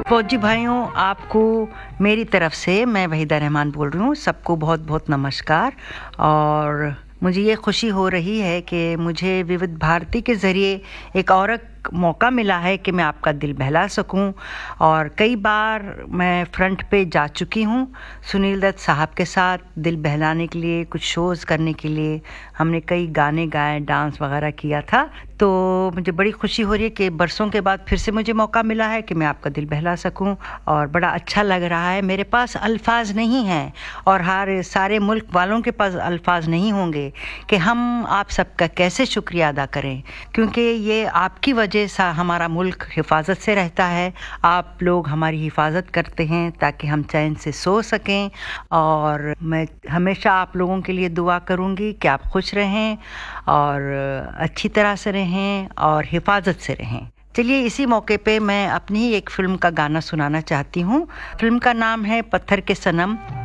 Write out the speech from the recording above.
फौजी भाइयों, आपको मेरी तरफ से मैं वहीदा रहमान बोल रही हूँ। सबको बहुत बहुत नमस्कार। और मुझे ये खुशी हो रही है कि मुझे विविध भारती के ज़रिए एक और मौका मिला है कि मैं आपका दिल बहला सकूं। और कई बार मैं फ्रंट पे जा चुकी हूं सुनील दत्त साहब के साथ दिल बहलाने के लिए, कुछ शोज़ करने के लिए। हमने कई गाने गाए, डांस वगैरह किया था। तो मुझे बड़ी खुशी हो रही है कि बरसों के बाद फिर से मुझे मौका मिला है कि मैं आपका दिल बहला सकूं। और बड़ा अच्छा लग रहा है। मेरे पास अल्फाज नहीं हैं और हर सारे मुल्क वालों के पास अल्फाज नहीं होंगे कि हम आप सबका कैसे शुक्रिया अदा करें, क्योंकि ये आपकी वजह से हमारा मुल्क हिफाजत से रहता है। आप लोग हमारी हिफाजत करते हैं ताकि हम चैन से सो सकें। और मैं हमेशा आप लोगों के लिए दुआ करूंगी कि आप खुश रहें और अच्छी तरह से रहें और हिफाजत से रहें। चलिए, इसी मौके पे मैं अपनी ही एक फिल्म का गाना सुनाना चाहती हूँ। फिल्म का नाम है पत्थर के सनम।